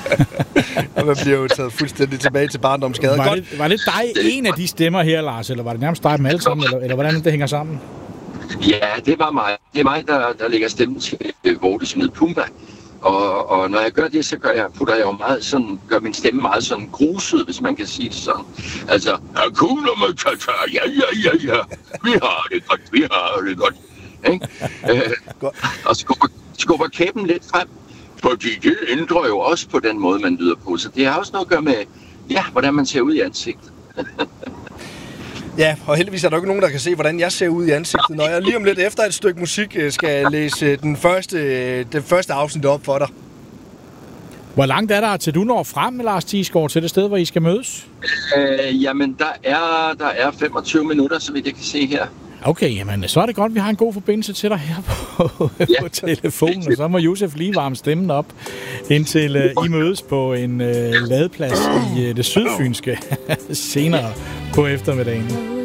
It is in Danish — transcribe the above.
Og man bliver jo taget fuldstændig tilbage til barndomsgade. Var det dig, en af de stemmer her, Lars, eller var det nærmest dig dem alle sammen, eller hvordan det hænger sammen? Ja, det var mig. Det er mig, der lægger stemmen til Vortes med Pumba. Og når jeg gør det, så putter jeg jo meget sådan, gør min stemme meget sådan gruset, hvis man kan sige det sådan. Altså, Hakuna Matata, ja, vi har det godt. Ikke? Og skubber kæben lidt frem, fordi det ændrer jo også på den måde, man lyder på. Så det har også noget at gøre med, hvordan man ser ud i ansigtet. Ja, og heldigvis er der jo ikke nogen, der kan se, hvordan jeg ser ud i ansigtet, når jeg lige om lidt efter et stykke musik skal læse den første afsnit op for dig. Hvor langt er der til du når frem, Lars Thiesgaard, til det sted, hvor I skal mødes? Jamen, der er 25 minutter, så vidt jeg kan se her. Okay, jamen, så er det godt, vi har en god forbindelse til dig her på telefonen, og så må Josef lige varme stemmen op, indtil I mødes på en ladeplads i det sydfynske senere på eftermiddagen.